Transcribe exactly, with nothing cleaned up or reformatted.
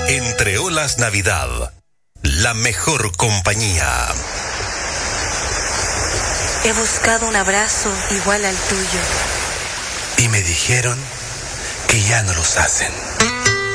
Entre Olas Navidad, la mejor compañía. He buscado un abrazo igual al tuyo. Y me dijeron que ya no los hacen.